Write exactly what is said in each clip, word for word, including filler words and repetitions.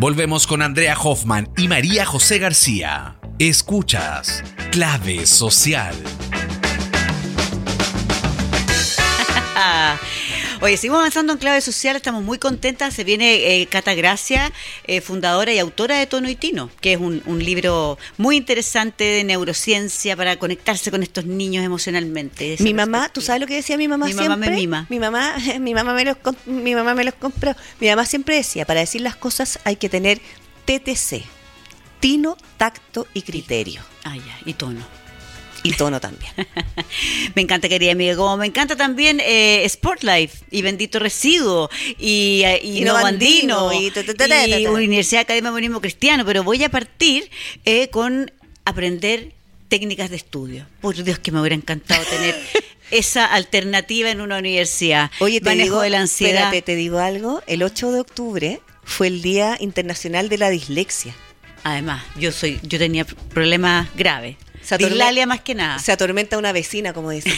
Volvemos con Andrea Hoffman y María José García. Escuchas Clave Social. Oye, seguimos avanzando en Clave Social, estamos muy contentas. Se viene eh, Cata Gracia, eh, fundadora y autora de Tono y Tino, que es un, un libro muy interesante de neurociencia para conectarse con estos niños emocionalmente. Mi mamá, ¿tú sabes lo que decía mi mamá mi siempre? Mi mamá me mima. Mi mamá, mi mamá me los, mi mamá me los compró. Mi mamá siempre decía, para decir las cosas hay que tener T T C, tino, tacto y criterio. Ah, ya, y tono. Y tono también. Me encanta, querida amiga, como me encanta también eh, Sportlife y Bendito Residuo y, y, y No Bandino y, y Universidad Academia de Humanismo Cristiano, pero voy a partir eh, con aprender técnicas de estudio. Por Dios, que me hubiera encantado tener esa alternativa en una universidad. Oye, te Manejo digo, de la ansiedad. Espérate, te digo algo, el ocho de octubre fue el Día Internacional de la Dislexia. Además, yo soy, yo tenía problemas graves. Se atormenta, Dislalia más que nada. Se atormenta una vecina, como dicen.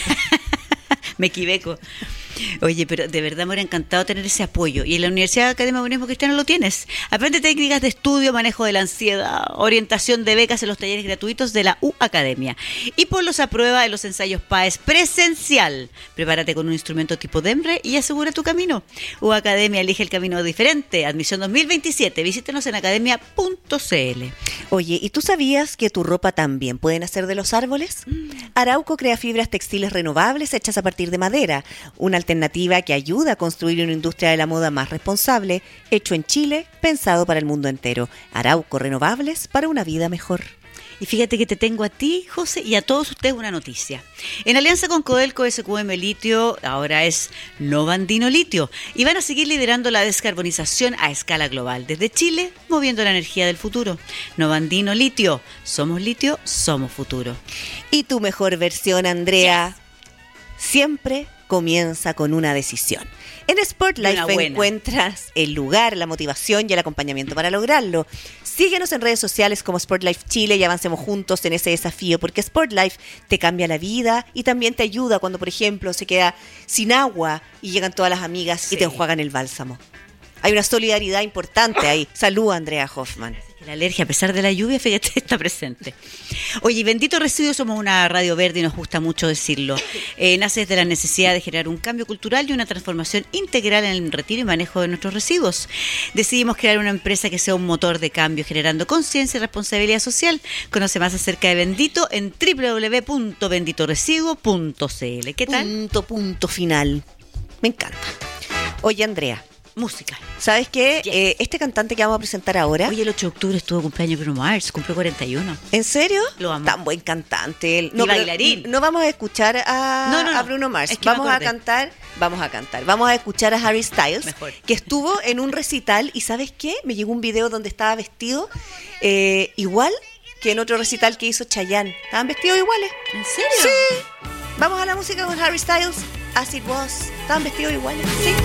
Me equivoco. Oye, pero de verdad me hubiera encantado tener ese apoyo. Y en la Universidad Academia de Humanismo Cristiano lo tienes. Aprende técnicas de estudio, manejo de la ansiedad, orientación de becas en los talleres gratuitos de la U Academia. Y ponlos a prueba en los ensayos P A E S presencial. Prepárate con un instrumento tipo DEMRE y asegura tu camino. U Academia, elige el camino diferente. Admisión dos mil veintisiete. Visítenos en academia punto c l. Oye, ¿y tú sabías que tu ropa también puede nacer de los árboles? Mm. Arauco crea fibras textiles renovables hechas a partir de madera. Una alternativa que ayuda a construir una industria de la moda más responsable, hecho en Chile, pensado para el mundo entero. Arauco, renovables para una vida mejor. Y fíjate que te tengo a ti, José, y a todos ustedes una noticia. En alianza con Codelco, S Q M Litio, ahora es No Bandino Litio, y van a seguir liderando la descarbonización a escala global. Desde Chile, moviendo la energía del futuro. No Bandino Litio, somos litio, somos futuro. Y tu mejor versión, Andrea, yes. siempre comienza con una decisión. En Sportlife encuentras el lugar, la motivación y el acompañamiento para lograrlo. Síguenos en redes sociales como Sportlife Chile y avancemos juntos en ese desafío, porque Sportlife te cambia la vida y también te ayuda cuando, por ejemplo, se queda sin agua y llegan todas las amigas sí. y te enjuagan el bálsamo. Hay una solidaridad importante ahí. Salud, Andrea Hoffman. La alergia, a pesar de la lluvia, fíjate, está presente. Oye, Bendito Residuo, somos una radio verde y nos gusta mucho decirlo. Eh, nace desde la necesidad de generar un cambio cultural y una transformación integral en el retiro y manejo de nuestros residuos. Decidimos crear una empresa que sea un motor de cambio, generando conciencia y responsabilidad social. Conoce más acerca de Bendito en doble u doble u doble u punto bendito residuo punto c l. ¿Qué tal? Punto, punto final. Me encanta. Oye, Andrea. Música. ¿Sabes qué? Yes. Eh, este cantante que vamos a presentar ahora... Oye, el ocho de octubre estuvo cumpleaños Bruno Mars, cumplió cuarenta y uno. ¿En serio? Lo amo. Tan buen cantante él. No, y bailarín. No vamos a escuchar a, no, no, no. a Bruno Mars. Es que vamos a cantar, vamos a cantar. Vamos a escuchar a Harry Styles, Mejor. que estuvo en un recital y ¿sabes qué? Me llegó un video donde estaba vestido eh, igual que en otro recital que hizo Chayanne. Estaban vestidos iguales. ¿En serio? Sí. Vamos a la música con Harry Styles. As It Was. Estaban vestidos iguales. Sí.